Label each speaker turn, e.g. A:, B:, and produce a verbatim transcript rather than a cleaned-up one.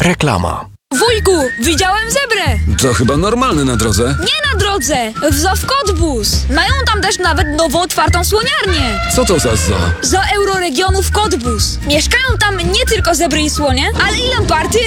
A: Reklama.
B: Wujku, widziałem zebrę!
C: To chyba normalne na drodze.
B: Nie na drodze! W Zoo w Cottbus! Mają tam też nawet nowo otwartą słoniarnię!
C: Co to za zoo?
B: Zoo Euroregionu w Cottbus. Mieszkają tam nie tylko zebry i słonie, ale i lemparty,